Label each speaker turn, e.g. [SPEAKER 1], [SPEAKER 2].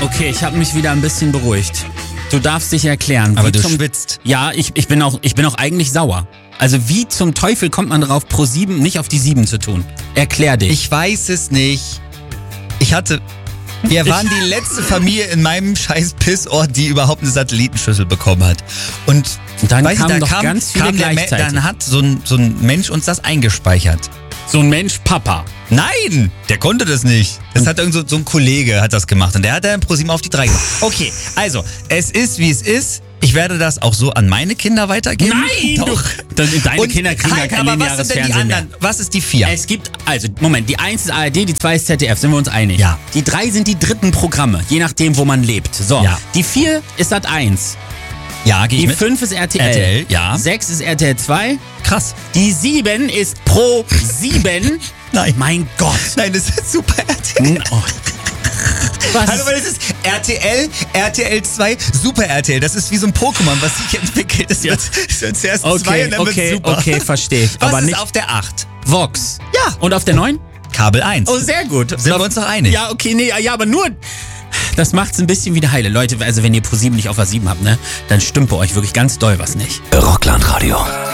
[SPEAKER 1] Okay, ich habe mich wieder ein bisschen beruhigt. Du darfst dich erklären.
[SPEAKER 2] Aber du schwitzt.
[SPEAKER 1] Ja, ich bin auch eigentlich sauer. Also wie zum Teufel kommt man darauf, Pro7 nicht auf die 7 zu tun? Erklär dich.
[SPEAKER 2] Ich weiß es nicht. Wir waren die letzte Familie in meinem scheiß Pissort, die überhaupt eine Satellitenschüssel bekommen hat. Und
[SPEAKER 1] dann kamen doch ganz viele gleichzeitig.
[SPEAKER 2] Dann hat so ein Mensch uns das eingespeichert.
[SPEAKER 1] So ein Mensch Papa.
[SPEAKER 2] Nein, der konnte das nicht. Das hat so ein Kollege hat das gemacht und der hat dann Pro7 auf die 3 gemacht. Okay, also, es ist wie es ist. Ich werde das auch so an meine Kinder weitergeben.
[SPEAKER 1] Nein!
[SPEAKER 2] Doch.
[SPEAKER 1] Deine Kinder kriegen ja kein lineares Fernsehen mehr.
[SPEAKER 2] Was ist die 4?
[SPEAKER 1] Es gibt, Moment, die 1 ist ARD, die 2 ist ZDF, sind wir uns einig?
[SPEAKER 2] Ja.
[SPEAKER 1] Die 3 sind die dritten Programme, je nachdem, wo man lebt. So,
[SPEAKER 2] ja.
[SPEAKER 1] Die 4 ist Sat.1.
[SPEAKER 2] Ja, gehe ich mit.
[SPEAKER 1] Die 5 ist RTL.
[SPEAKER 2] RTL, ja.
[SPEAKER 1] 6 ist RTL 2.
[SPEAKER 2] Krass.
[SPEAKER 1] Die 7 ist Pro7.
[SPEAKER 2] Nein.
[SPEAKER 1] Mein Gott.
[SPEAKER 2] Nein, das ist super RTL.
[SPEAKER 1] Oh. Was?
[SPEAKER 2] Hallo, weil das ist RTL 2, Super RTL. Das ist wie so ein Pokémon, was sich entwickelt. Das wird zuerst 2 und dann wird super.
[SPEAKER 1] Okay, verstehe ich.
[SPEAKER 2] Was
[SPEAKER 1] aber
[SPEAKER 2] ist
[SPEAKER 1] nicht
[SPEAKER 2] auf der 8?
[SPEAKER 1] Vox.
[SPEAKER 2] Ja.
[SPEAKER 1] Und auf der 9?
[SPEAKER 2] Kabel 1.
[SPEAKER 1] Oh, sehr gut.
[SPEAKER 2] Sind wir uns doch einig?
[SPEAKER 1] Ja, okay, nee, ja, aber nur... Das macht's ein bisschen wieder heile. Leute, also wenn ihr Pro7 nicht auf der 7 habt, ne, dann stimmt bei euch wirklich ganz doll was nicht.
[SPEAKER 3] Rockland Radio.